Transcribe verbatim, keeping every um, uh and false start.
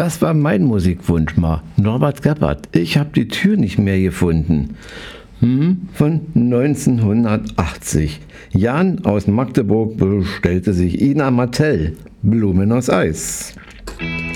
Das war mein Musikwunsch mal. Norbert Gebhardt, ich habe die Tür nicht mehr gefunden. Hm, von neunzehnhundertachtzig. Jan aus Magdeburg bestellte sich Ina Martell, Blumen aus Eis.